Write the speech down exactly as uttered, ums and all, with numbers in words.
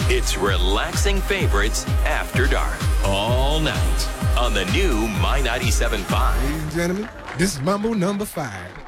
It's relaxing favorites after dark. All night on the new My ninety-seven point five. Ladies and gentlemen, this is Mambo number five.